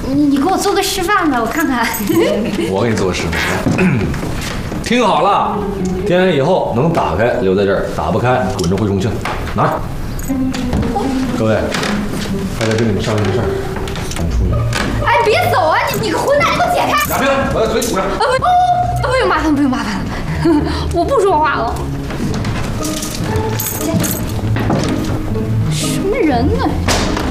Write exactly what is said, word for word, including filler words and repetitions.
你你给我做个示范吧，我看看。 我给你做个示范。听好了，电源以后能打开留在这儿，打不开滚着回重庆。拿。各位，大家跟你们商量个事儿，咱们出去。 哎，别走啊！你你个混蛋，你给我解开！ 亚萍，把他嘴堵上。 啊不不，不用麻烦，不用麻烦，我不说话了。什么人呢？